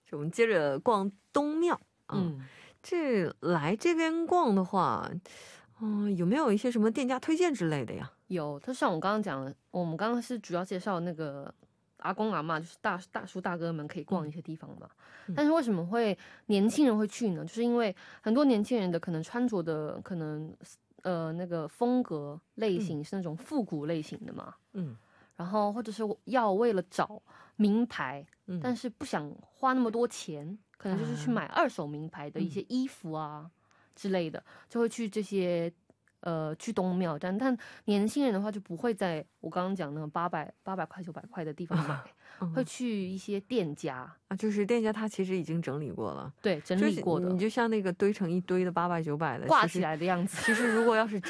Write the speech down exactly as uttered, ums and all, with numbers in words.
我们接着逛东庙。嗯，这来这边逛的话，嗯，有没有一些什么店家推荐之类的呀？ 有，它像我刚刚讲的，我们刚刚是主要介绍那个阿公阿嬷，就是大大叔大哥们可以逛一些地方嘛。嗯、但是为什么会年轻人会去呢？就是因为很多年轻人的可能穿着的可能呃那个风格类型是那种复古类型的嘛。嗯，然后或者是要为了找名牌，嗯、但是不想花那么多钱，可能就是去买二手名牌的一些衣服啊、嗯、之类的，就会去这些。呃，去东庙站，但年轻人的话就不会在我刚刚讲那个八百八百块九百块的地方买，啊嗯、会去一些店家啊，就是店家他其实已经整理过了， 对，整理过的， 你就像那个堆成一堆的八百九百的挂起来的样子。 其实如果要是